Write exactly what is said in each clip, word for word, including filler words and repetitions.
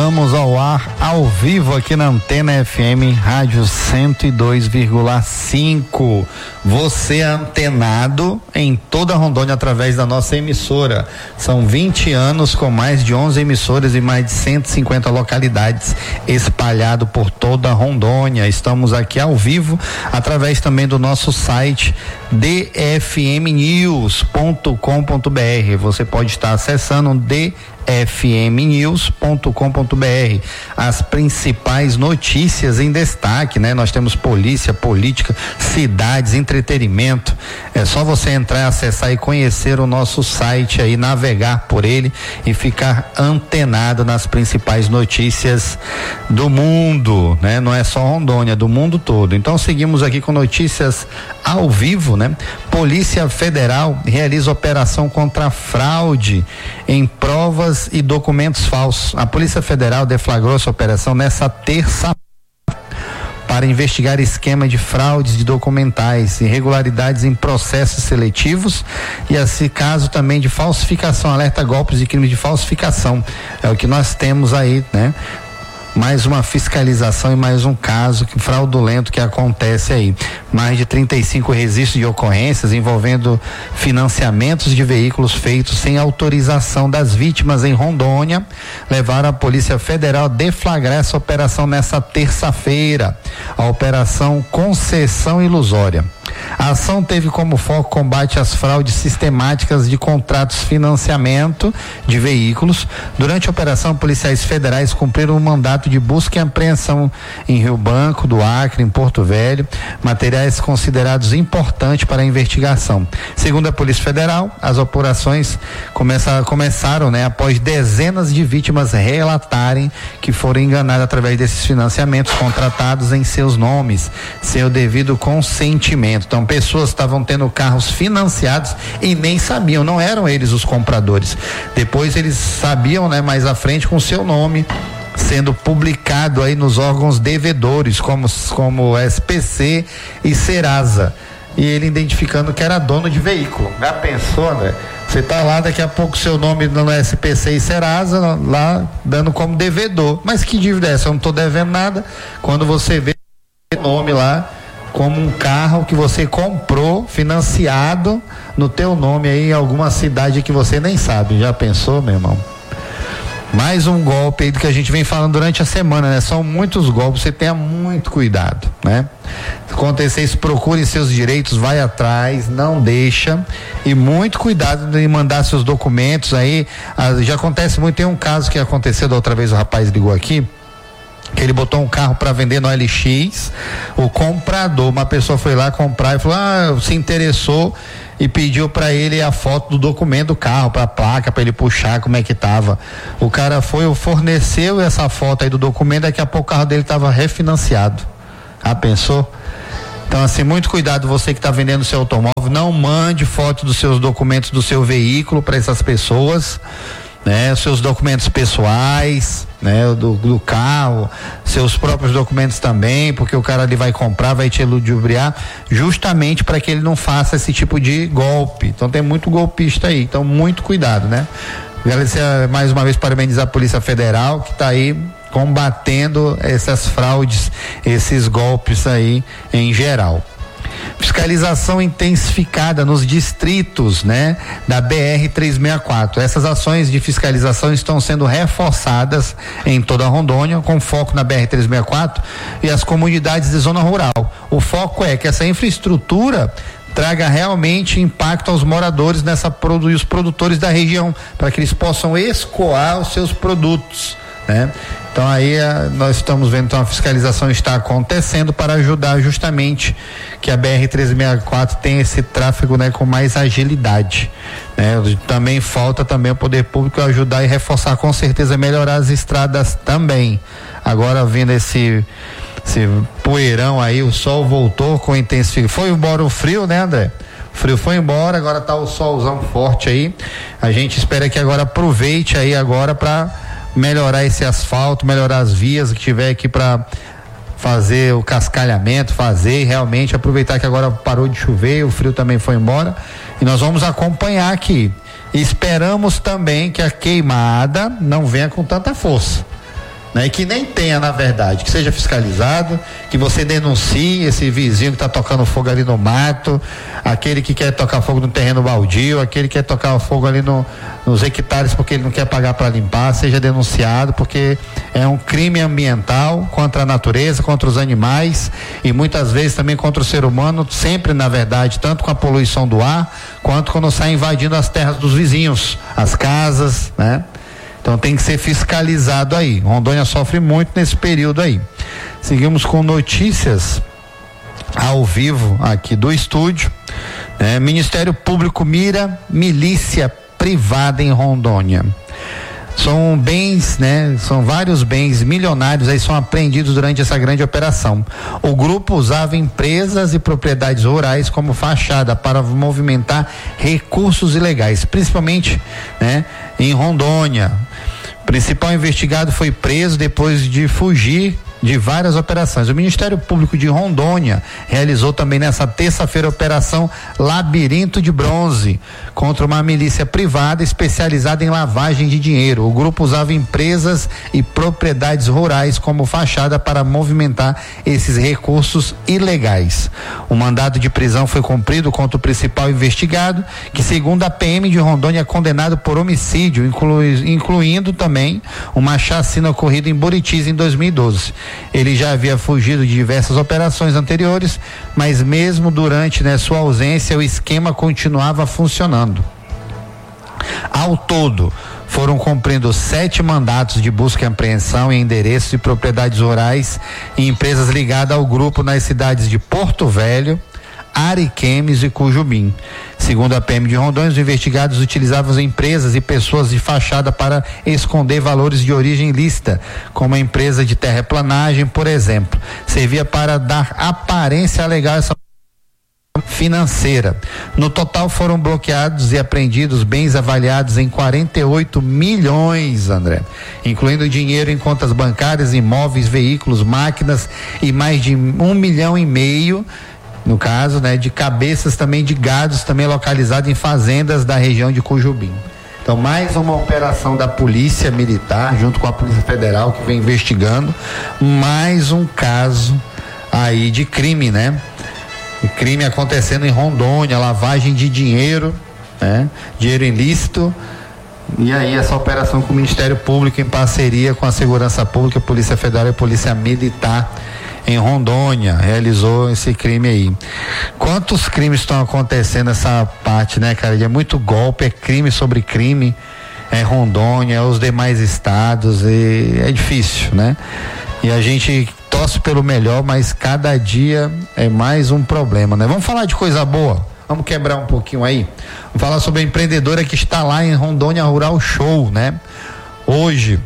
Estamos ao ar, ao vivo aqui na Antena F M, rádio cento e dois vírgula cinco. Você antenado em toda Rondônia através da nossa emissora. São vinte anos com mais de onze emissoras e mais de cento e cinquenta localidades espalhado por toda Rondônia. Estamos aqui ao vivo através também do nosso site d f m news ponto com ponto b r. Você pode estar acessando d f m news ponto com ponto b r, as principais notícias em destaque, né? Nós temos polícia, política, cidades, entretenimento. É só você entrar, acessar e conhecer o nosso site aí, navegar por ele e ficar antenado nas principais notícias do mundo, né? Não é só Rondônia, é do mundo todo. Então seguimos aqui com notícias ao vivo, né? Polícia Federal realiza operação contra fraude em provas e documentos falsos. A Polícia Federal deflagrou essa operação nessa terça para investigar esquema de fraudes de documentais, irregularidades em processos seletivos e esse caso também de falsificação, alerta golpes e crimes de falsificação. É o que nós temos aí, né? Mais uma fiscalização e mais um caso que, fraudulento que acontece aí. Mais de trinta e cinco registros de ocorrências envolvendo financiamentos de veículos feitos sem autorização das vítimas em Rondônia levaram a Polícia Federal a deflagrar essa operação nessa terça-feira. A Operação Concessão Ilusória. A ação teve como foco combate às fraudes sistemáticas de contratos de financiamento de veículos. Durante a operação, policiais federais cumpriram um mandato de busca e apreensão em Rio Branco, do Acre, em Porto Velho, materiais considerados importantes para a investigação. Segundo a Polícia Federal, as operações começaram, começaram, né, após dezenas de vítimas relatarem que foram enganadas através desses financiamentos contratados em seus nomes, sem o devido consentimento. Então, pessoas estavam tendo carros financiados e nem sabiam, não eram eles os compradores. Depois eles sabiam, né, mais à frente, com seu nome sendo publicado aí nos órgãos devedores, como como S P C e Serasa. E ele identificando que era dono de veículo. Já pensou, André? Você tá lá, daqui a pouco seu nome no S P C e Serasa, lá dando como devedor. Mas que dívida é essa? Eu não tô devendo nada. Quando você vê o nome lá como um carro que você comprou, financiado no teu nome aí em alguma cidade que você nem sabe. Já pensou, meu irmão? Mais um golpe aí do que a gente vem falando durante a semana, né? São muitos golpes, você tenha muito cuidado, né? Se acontecer isso, procure seus direitos, vai atrás, não deixa, e muito cuidado em mandar seus documentos aí. Ah, já acontece muito, tem um caso que aconteceu da outra vez, o rapaz ligou aqui, que ele botou um carro para vender no L X, o comprador, uma pessoa foi lá comprar e falou, ah, se interessou e pediu para ele a foto do documento do carro, para a placa, para ele puxar como é que tava. O cara foi, forneceu essa foto aí do documento, daqui a pouco o carro dele tava refinanciado. Ah, pensou? Então, assim, muito cuidado, você que está vendendo seu automóvel, não mande foto dos seus documentos do seu veículo para essas pessoas, né? Os seus documentos pessoais, né? Do, do carro, seus próprios documentos também, porque o cara ali vai comprar, vai te ludibriar, justamente para que ele não faça esse tipo de golpe. Então tem muito golpista aí, então muito cuidado, né? Agradecer mais uma vez, parabenizar a Polícia Federal que está aí combatendo essas fraudes, esses golpes aí em geral. Fiscalização intensificada nos distritos, né, da B R trezentos e sessenta e quatro. Essas ações de fiscalização estão sendo reforçadas em toda a Rondônia, com foco na B R trezentos e sessenta e quatro e as comunidades de zona rural. O foco é que essa infraestrutura traga realmente impacto aos moradores nessa e os produtores da região, para que eles possam escoar os seus produtos, né? Então aí a, nós estamos vendo, então a fiscalização está acontecendo para ajudar justamente que a B R trezentos e sessenta e quatro tenha esse tráfego, né, com mais agilidade, né? Também falta também o poder público ajudar e reforçar, com certeza, melhorar as estradas também. Agora vindo esse esse poeirão aí, o sol voltou com intensificação, foi embora o frio, né, André? O frio foi embora, agora tá o solzão forte aí. A gente espera que agora aproveite aí agora para melhorar esse asfalto, melhorar as vias que tiver aqui para fazer o cascalhamento, fazer realmente aproveitar que agora parou de chover, o frio também foi embora, e nós vamos acompanhar aqui. E esperamos também que a queimada não venha com tanta força, né? E que nem tenha, na verdade, que seja fiscalizado, que você denuncie esse vizinho que está tocando fogo ali no mato, aquele que quer tocar fogo no terreno baldio, aquele que quer tocar fogo ali no, nos hectares porque ele não quer pagar para limpar, seja denunciado, porque é um crime ambiental contra a natureza, contra os animais e muitas vezes também contra o ser humano, sempre, na verdade, tanto com a poluição do ar, quanto quando sai invadindo as terras dos vizinhos, as casas, né? Então tem que ser fiscalizado aí. Rondônia sofre muito nesse período aí. Seguimos com notícias ao vivo aqui do estúdio. É, Ministério Público mira milícia privada em Rondônia. São bens, né? São vários bens milionários aí são apreendidos durante essa grande operação. O grupo usava empresas e propriedades rurais como fachada para movimentar recursos ilegais, principalmente, né, em Rondônia. O principal investigado foi preso depois de fugir de várias operações. O Ministério Público de Rondônia realizou também nessa terça-feira a operação Labirinto de Bronze contra uma milícia privada especializada em lavagem de dinheiro. O grupo usava empresas e propriedades rurais como fachada para movimentar esses recursos ilegais. O mandado de prisão foi cumprido contra o principal investigado, que segundo a P M de Rondônia é condenado por homicídio, inclu, incluindo também uma chacina ocorrida em Buritis em dois mil e doze. Ele já havia fugido de diversas operações anteriores, mas mesmo durante, né, sua ausência, o esquema continuava funcionando. Ao todo, foram cumprindo sete mandatos de busca e apreensão em endereços e propriedades rurais em empresas ligadas ao grupo nas cidades de Porto Velho, Ariquemes e Cujubim. Segundo a P M de Rondônia, os investigados utilizavam as empresas e pessoas de fachada para esconder valores de origem ilícita, como a empresa de terraplanagem, por exemplo. Servia para dar aparência legal a essa financeira. No total foram bloqueados e apreendidos bens avaliados em quarenta e oito milhões, André, incluindo dinheiro em contas bancárias, imóveis, veículos, máquinas e mais de um milhão e meio, no caso, né, de cabeças também de gados também localizados em fazendas da região de Cujubim. Então, mais uma operação da Polícia Militar junto com a Polícia Federal que vem investigando mais um caso aí de crime, né? Crime acontecendo em Rondônia, lavagem de dinheiro, né? Dinheiro ilícito. E aí essa operação com o Ministério Público em parceria com a Segurança Pública, Polícia Federal e Polícia Militar em Rondônia, realizou esse crime aí. Quantos crimes estão acontecendo nessa parte, né, cara? É muito golpe, é crime sobre crime, é Rondônia, é os demais estados, e é difícil, né? E a gente torce pelo melhor, mas cada dia é mais um problema, né? Vamos falar de coisa boa? Vamos quebrar um pouquinho aí? Vamos falar sobre a empreendedora que está lá em Rondônia Rural Show, né? Hoje,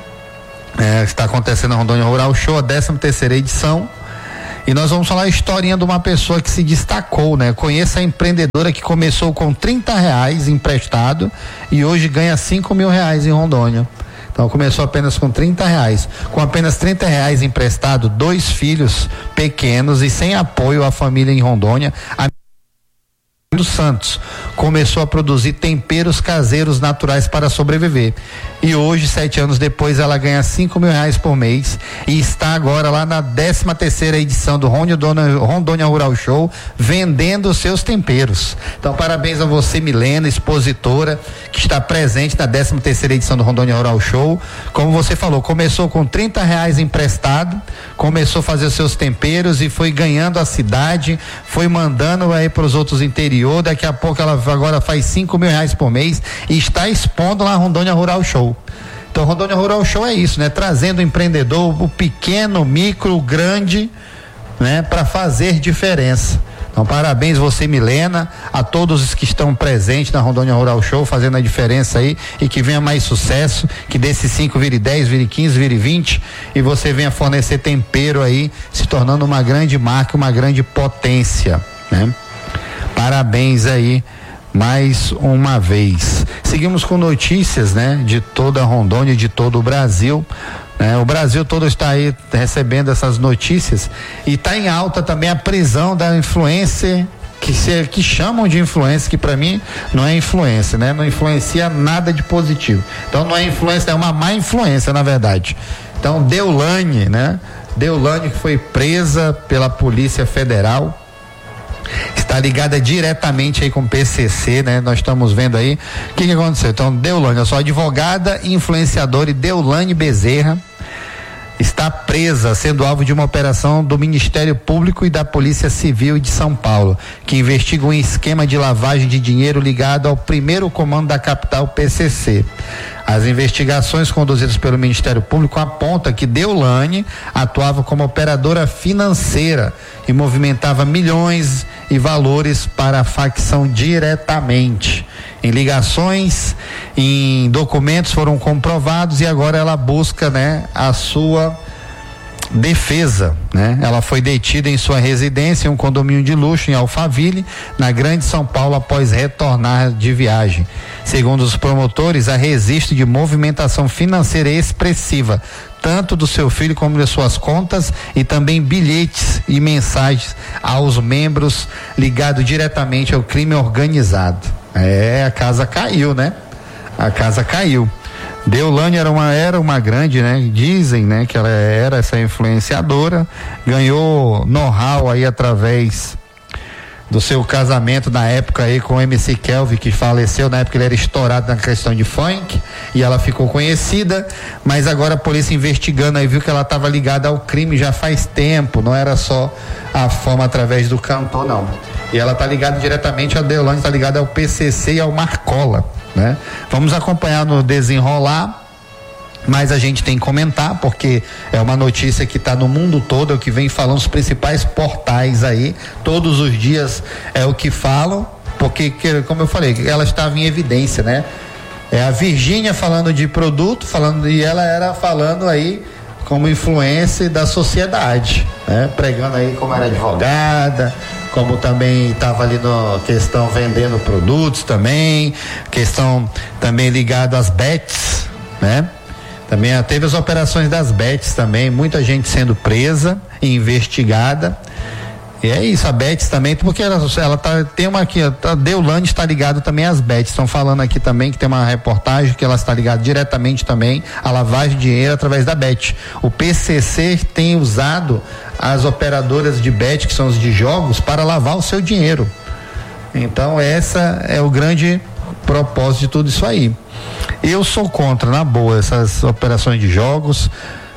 É, está acontecendo a Rondônia Rural Show, a décima terceira edição, e nós vamos falar a historinha de uma pessoa que se destacou, né? Conheça a empreendedora que começou com trinta reais emprestado e hoje ganha cinco mil reais em Rondônia. Então começou apenas com trinta reais, com apenas trinta reais emprestado, dois filhos pequenos e sem apoio à família em Rondônia. A dos Santos começou a produzir temperos caseiros naturais para sobreviver, e hoje, sete anos depois, ela ganha cinco mil reais por mês e está agora lá na décima terceira edição do Rondônia, Rondônia Rural Show, vendendo seus temperos. Então parabéns a você, Milena, expositora, que está presente na décima terceira edição do Rondônia Rural Show. Como você falou, começou com trinta reais emprestado, começou a fazer os seus temperos e foi ganhando a cidade, foi mandando aí para os outros interior. Daqui a pouco ela agora faz cinco mil reais por mês e está expondo lá a Rondônia Rural Show. Então, Rondônia Rural Show é isso, né? Trazendo o empreendedor, o pequeno, o micro, o grande, né? Para fazer diferença. Então, parabéns você, Milena, a todos os que estão presentes na Rondônia Rural Show, fazendo a diferença aí, e que venha mais sucesso, que desses cinco vire dez, vire quinze, vire vinte, e você venha fornecer tempero aí, se tornando uma grande marca, uma grande potência, né? Parabéns aí mais uma vez. Seguimos com notícias, né, de toda a Rondônia e de todo o Brasil. É, o Brasil todo está aí recebendo essas notícias e está em alta também a prisão da influencer que, se, que chamam de influência, que para mim não é influência, né? Não influencia nada de positivo. Então não é influência, é uma má influência, na verdade. Então, Deolane, né? Deolane, que foi presa pela Polícia Federal, está ligada diretamente aí com o P C C, né? Nós estamos vendo aí o que, que aconteceu. Então, Deolane, eu sou advogada, influenciadora, e Deolane Bezerra está presa, sendo alvo de uma operação do Ministério Público e da Polícia Civil de São Paulo, que investiga um esquema de lavagem de dinheiro ligado ao primeiro comando da capital, P C C. As investigações conduzidas pelo Ministério Público apontam que Deolane atuava como operadora financeira e movimentava milhões e valores para a facção diretamente. Em ligações, em documentos foram comprovados e agora ela busca, né, a sua defesa, né? Ela foi detida em sua residência em um condomínio de luxo em Alphaville, na Grande São Paulo, após retornar de viagem. Segundo os promotores, há registro de movimentação financeira expressiva, tanto do seu filho como de suas contas, e também bilhetes e mensagens aos membros ligados diretamente ao crime organizado. É, a casa caiu, né? A casa caiu. Deolane era uma, era uma grande, né? Dizem, né? Que ela era essa influenciadora, ganhou know-how aí através do seu casamento na época aí com o M C Kelvin, que faleceu. Na época ele era estourado na questão de funk e ela ficou conhecida, mas agora a polícia investigando aí viu que ela estava ligada ao crime já faz tempo, não era só a fama através do cantor, não. E ela tá ligada diretamente, a Deolane tá ligada ao P C C e ao Marcola, né? Vamos acompanhar no desenrolar, mas a gente tem que comentar, porque é uma notícia que está no mundo todo, é o que vem falando os principais portais aí, todos os dias é o que falam, porque, como eu falei, ela estava em evidência, né? É a Virgínia falando de produto, falando, e ela era falando aí como influência da sociedade, né? Pregando aí como era advogada, como também estava ali na questão vendendo produtos também, questão também ligada às bets, né? Também teve as operações das bets também, muita gente sendo presa e investigada. E é isso, a Bets também, porque ela, ela tá, tem uma aqui, a Deolane está ligada também às Bets, estão falando aqui também que tem uma reportagem que ela está ligada diretamente também à lavagem de dinheiro através da Bet. O P C C tem usado as operadoras de Bet, que são os de jogos, para lavar o seu dinheiro. Então essa é o grande propósito de tudo isso aí. Eu sou contra, na boa, essas operações de jogos.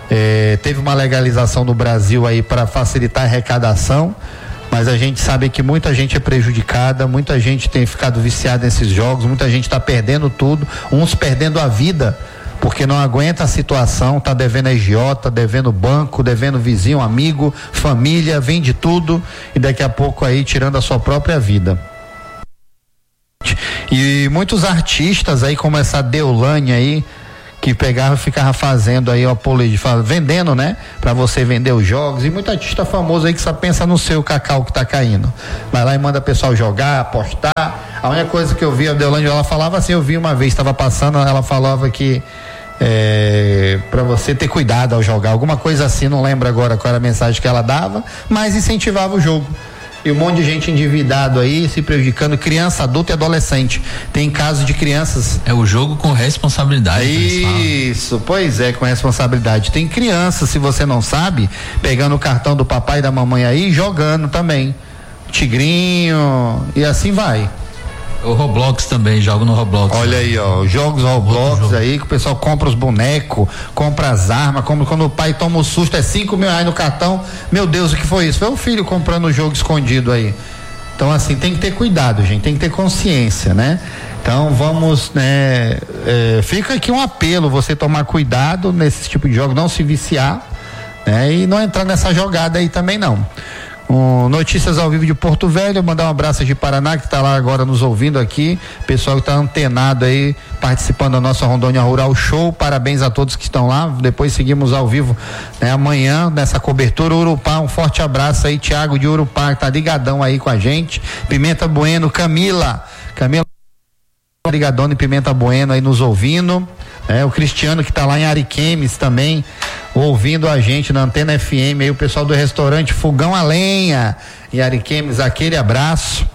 É, teve uma legalização no Brasil aí para facilitar a arrecadação, mas a gente sabe que muita gente é prejudicada, muita gente tem ficado viciada nesses jogos, muita gente está perdendo tudo, uns perdendo a vida porque não aguenta a situação, tá devendo agiota, devendo banco, devendo vizinho, amigo, família, vende tudo e daqui a pouco aí tirando a sua própria vida. E muitos artistas aí, como essa Deolane aí, que pegava e ficava fazendo aí o apologia, vendendo, né? Pra você vender os jogos, e muito artista famoso aí que só pensa no seu cacau que tá caindo. Vai lá e manda o pessoal jogar, apostar. A única coisa que eu vi, a Deolane, ela falava assim, eu vi uma vez, estava passando, ela falava que é, para você ter cuidado ao jogar, alguma coisa assim, não lembro agora qual era a mensagem que ela dava, mas incentivava o jogo. E um monte de gente endividado aí, se prejudicando, criança, adulto e adolescente. Tem casos de crianças. É o jogo com responsabilidade. Isso, pois é, com responsabilidade. Tem crianças, se você não sabe, pegando o cartão do papai e da mamãe aí, jogando também. Tigrinho, e assim vai. O Roblox também, jogo no Roblox. Olha aí, ó, jogos Roblox aí, que o pessoal compra os bonecos, compra as armas, compra, quando o pai toma o susto, é cinco mil reais no cartão. Meu Deus, o que foi isso? Foi o filho comprando o jogo escondido aí. Então, assim, tem que ter cuidado, gente, tem que ter consciência, né? Então, vamos, né? É, fica aqui um apelo, você tomar cuidado nesse tipo de jogo, não se viciar, né? E não entrar nessa jogada aí também, não. Um, notícias ao vivo de Porto Velho, mandar um abraço de Paraná, que está lá agora nos ouvindo aqui, pessoal que está antenado aí, participando da nossa Rondônia Rural Show, parabéns a todos que estão lá, depois seguimos ao vivo, né, amanhã, nessa cobertura. Urupá, um forte abraço aí, Thiago de Urupá, que tá ligadão aí com a gente, Pimenta Bueno, Camila, Camila ligadona e Pimenta Bueno aí nos ouvindo, é, o Cristiano que está lá em Ariquemes também, ouvindo a gente na Antena F M, aí o pessoal do restaurante Fogão a Lenha e Ariquemes, aquele abraço.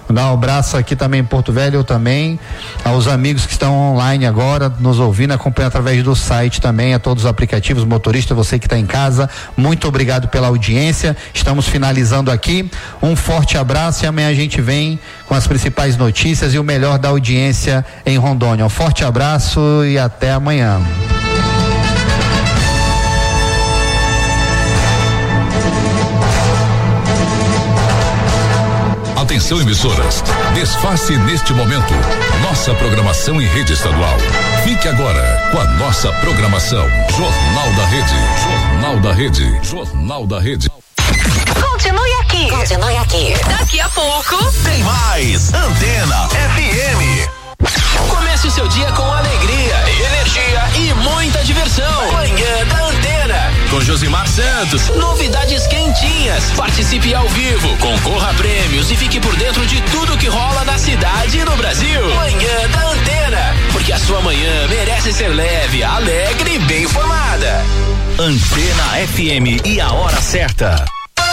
Dar um abraço aqui também em Porto Velho, eu também, aos amigos que estão online agora, nos ouvindo, acompanhando através do site também, a todos os aplicativos, motorista, você que está em casa, muito obrigado pela audiência. Estamos finalizando aqui. Um forte abraço e amanhã a gente vem com as principais notícias e o melhor da audiência em Rondônia. Um forte abraço e até amanhã. Atenção, emissoras, desface neste momento nossa programação em rede estadual. Fique agora com a nossa programação. Jornal da Rede, Jornal da Rede, Jornal da Rede. Continue aqui. Continue aqui. Daqui a pouco tem mais Antena F M. Comece o seu dia com alegria, energia e muita diversão. Manhã da Antena, com Josimar Santos. Novidades quentinhas. Participe ao vivo, concorra a prêmios e fique por dentro de tudo que rola na cidade e no Brasil. Manhã da Antena, porque a sua manhã merece ser leve, alegre e bem informada. Antena F M e a hora certa.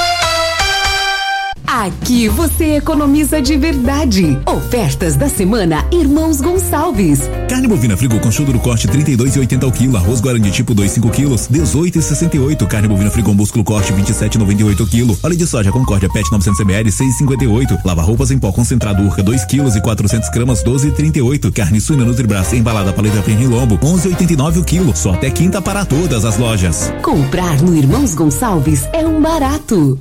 Aqui você economiza de verdade. Ofertas da semana Irmãos Gonçalves. Carne bovina frigo com chudro corte trinta e dois e oitenta o quilo. Arroz Guarani tipo dois, cinco quilos, dezoito e sessenta e oito. Carne bovina frigo com músculo corte vinte e sete e noventa e oito o quilo. Óleo de soja Concórdia Pet novecentos mililitros, seis e cinquenta e oito. Lava roupas em pó concentrado Urca dois quilos e quatrocentas gramas, doze e trinta e oito. Carne suína Nutribras embalada paleta Pernilombo, onze e oitenta e nove o quilo. Só até quinta para todas as lojas. Comprar no Irmãos Gonçalves é um barato.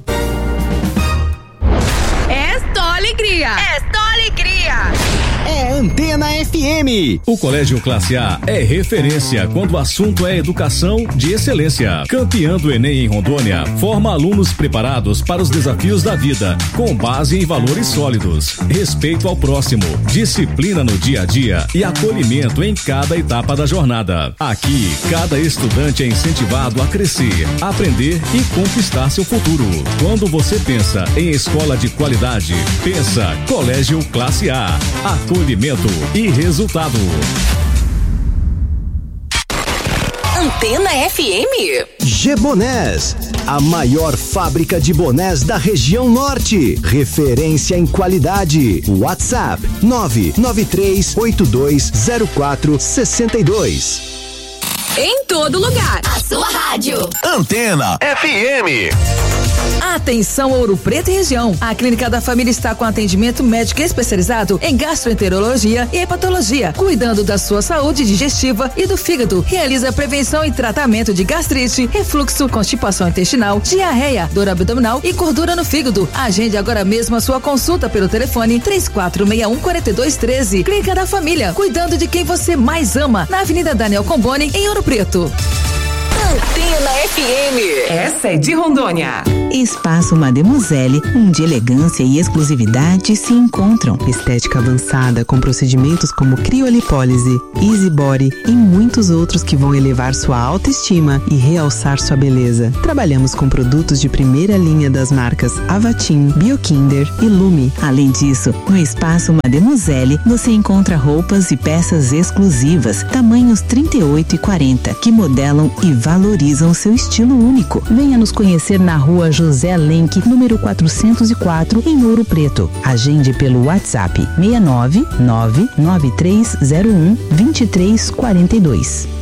Alegria. É só alegria. É Antena F M. O Colégio Classe A é referência quando o assunto é educação de excelência. Campeão do Enem em Rondônia, forma alunos preparados para os desafios da vida, com base em valores sólidos, respeito ao próximo, disciplina no dia a dia e acolhimento em cada etapa da jornada. Aqui, cada estudante é incentivado a crescer, aprender e conquistar seu futuro. Quando você pensa em escola de qualidade, pensa Colégio Classe A. Acolhimento e resultado. Antena F M. G-Bonés, a maior fábrica de bonés da região norte. Referência em qualidade. WhatsApp nove nove três oito dois zero quatro seis dois. Em todo lugar. A sua rádio. Antena F M. Atenção Ouro Preto e região. A Clínica da Família está com atendimento médico especializado em gastroenterologia e hepatologia, cuidando da sua saúde digestiva e do fígado. Realiza prevenção e tratamento de gastrite, refluxo, constipação intestinal, diarreia, dor abdominal e gordura no fígado. Agende agora mesmo a sua consulta pelo telefone três quatro seis um quatro dois um três. Clínica da Família, cuidando de quem você mais ama, na Avenida Daniel Comboni, em Ouro Preto. Antena F M. Essa é de Rondônia. Espaço Mademoiselle, onde elegância e exclusividade se encontram. Estética avançada com procedimentos como criolipólise, easy body e muitos outros que vão elevar sua autoestima e realçar sua beleza. Trabalhamos com produtos de primeira linha das marcas Avatim, Biokinder e Lume. Além disso, no Espaço Mademoiselle você encontra roupas e peças exclusivas, tamanhos trinta e oito e quarenta, que modelam e valorizam seu estilo único. Venha nos conhecer na rua José Lenk, número quatrocentos e quatro, em Ouro Preto. Agende pelo WhatsApp seis nove nove nove três zero um dois três quatro dois.